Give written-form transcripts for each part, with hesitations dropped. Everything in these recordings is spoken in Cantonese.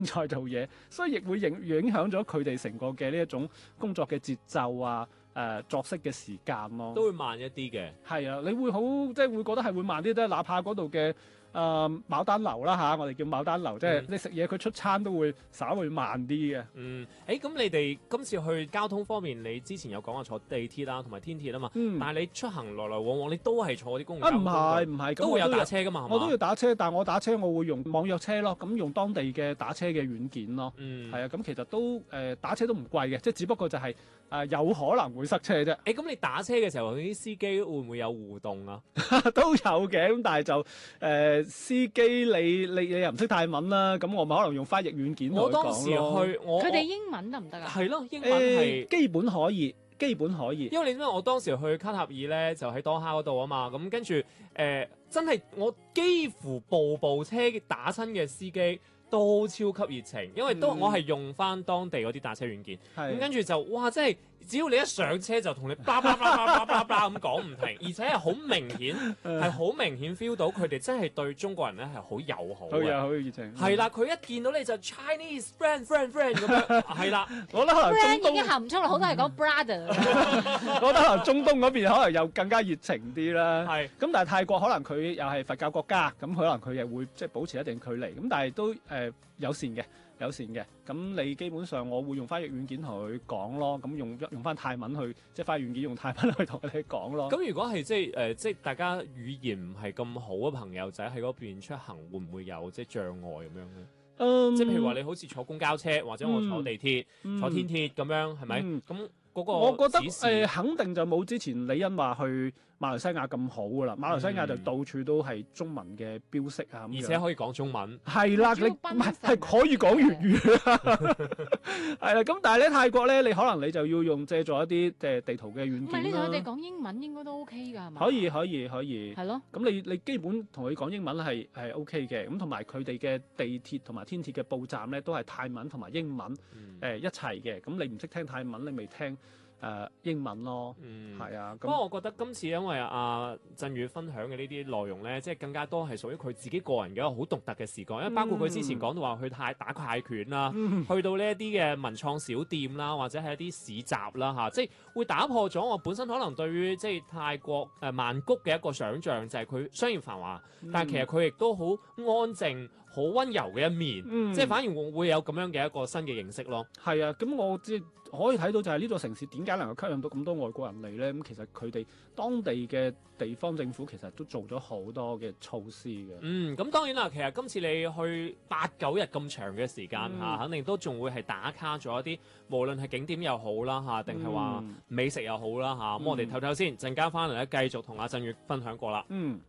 在做嘢，所以亦會影響咗佢哋成個嘅呢一種工作嘅節奏啊，作息嘅時間咯， 都會慢一啲嘅。 係啊，你會好即係會覺得係會慢啲啫，哪怕嗰度嘅牡丹樓啦嚇，我哋叫牡丹樓，即係你食嘢佢出餐都會稍會慢啲嘅。 咁你哋今次去交通方面，你之前有講過坐地鐵啦，同埋天鐵啊嘛，但係你出行來來往往，你都係坐啲公共交通工具？ 唔係， 都會有打車噶嘛？ 我都要打車，但係我打車我會用網約車咯，咁用當地嘅打車嘅軟件咯。係啊，咁其實都打車都唔貴嘅，即係只不過就係有可能會塞車啫。 咁你打車嘅時候，啲司機會唔會有互動啊？ 都有嘅，咁但係就司機你又唔識泰文啦，咁我咪可能用翻譯軟件同佢講咯。我當時去佢哋英文得唔得啊？ 係咯，英文係基本可以。因為你知唔知我當時去卡塔爾咧，就喺多哈嗰度啊嘛，咁跟住真係我幾乎部車打親嘅司機都超級熱情，因為我係用翻當地嗰啲打車軟件，咁跟住就哇，真係只要你一上車就同你叭叭叭叭叭叭咁講唔停，而且係好明顯 feel 到佢哋真係對中國人咧係好友好嘅， 好熱情。 係啦，佢一見到你就 Chinese friend 咁樣，係啦， 我覺得可能 friend 已經含唔出啦，好多係講 brother。 我覺得可能中東嗰邊可能又更加熱情啲啦。 係， 咁但係泰國可能佢又係佛教國家，咁可能佢又會即係保持一定距離，咁但係都友善嘅。咁你基本上我會用翻譯軟件同佢講咯，咁用翻泰文去，即係翻譯軟件用泰文去同佢哋講咯。 咁如果係即係大家語言唔係咁好嘅朋友仔喺嗰邊出行，會唔會有即係障礙咁樣咧？即係譬如話你好似坐公交車或者我坐地鐵、坐天鐵咁樣，係咪？咁嗰個我覺得肯定就冇之前李欣話去馬來西亞咁好噶啦，馬來西亞就到處都係中文嘅標識啊， 而且可以講中文。 係啦，你唔係可以講粵語啦，係啦。咁但係咧泰國咧，你可能你就要借助一啲地圖嘅軟件啦。 唔係你同佢哋講英文應該都 OK 㗎，係嘛？ 可以。 係咯。 咁你基本同佢講英文係 OK 嘅，咁同埋佢哋嘅地鐵同埋天鐵嘅報站咧都係泰文同埋英文一齊嘅。咁你唔識聽泰文，你咪聽英文咯，係啊。 不過我覺得今次因為阿振宇分享嘅呢啲內容咧，即係更加多係屬於佢自己個人嘅一個好獨特嘅視角，因為包括佢之前講到話去打泰拳啦，去到呢一啲嘅文創小店啦，或者係一啲市集啦嚇，即係會打破咗我本身可能對於即係泰國曼谷嘅一個想像，就係佢商業繁華，但係其實佢亦都好安靜、好溫柔嘅一面，即係反而會有咁樣嘅一個新嘅認識咯。 係啊，咁我即係可以睇到就係呢座城市點解能夠吸引到咁多外國人嚟咧？咁其實佢哋當地嘅地方政府其實都做咗好多嘅措施嘅。 咁當然啦，其實今次你去8-9日咁長嘅時間嚇，肯定都仲會係打卡咗一啲，無論係景點又好啦嚇，定係話美食又好啦嚇。咁我哋唞唞先，陣間翻嚟咧繼續同阿振宇分享過啦。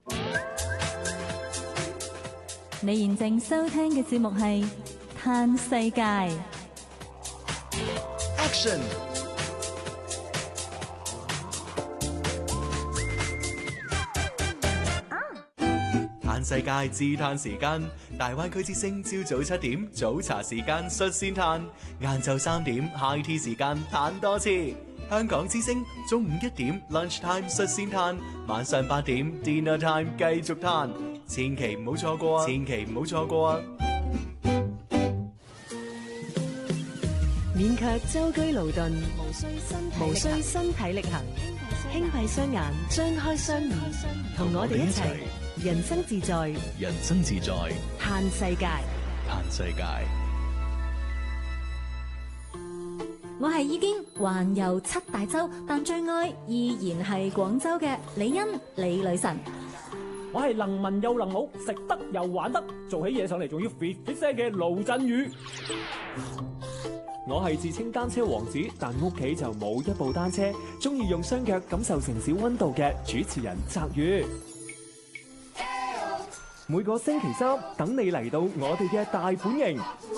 你現正收聽嘅節目係《嘆世界》。 Action！ 嘆世界自嘆時間，大灣區之聲朝早7點早茶時間率先嘆，晏晝3點 High Tea 時間嘆多次。香港之聲中午1點 Lunch Time 率先嘆，晚上8點 Dinner Time 繼續嘆，千祈唔好錯過啊！千祈唔好錯過啊！ 免卻舟車勞頓，無需身體力行，輕閉雙眼，張開雙耳，同我哋一齊人生自在， 人生自在， 嘆世界， 嘆世界。 我係已經環遊7大洲，但最愛依然係廣州嘅李欣李女神。 我係能文又能武，食得又玩得，做起嘢上嚟仲要 fit 聲嘅盧振宇。我係自稱單車王子，但屋企就冇一部單車，中意用雙腳感受城市溫度嘅主持人澤宇。每個星期三等你嚟到我哋嘅大本營，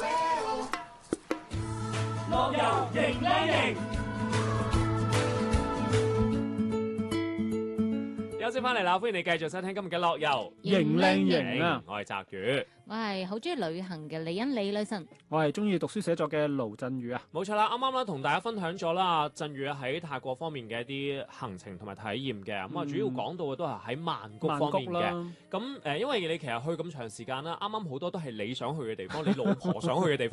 樂遊迎靚營。 休息翻嚟啦，歡迎你繼續收聽今日嘅樂遊， 型靚型啊！ 我係澤宇， 我係好中意旅行嘅李欣李女神， 我係中意讀書寫作嘅盧振宇啊！ 冇錯啦，啱啱啦同大家分享咗啦，振宇喺泰國方面嘅一啲行程同埋體驗嘅，咁啊主要講到嘅都係喺曼谷方面嘅。咁因為你其實去咁長時間啦，啱啱好多都係你想去嘅地方，你老婆想去嘅地方。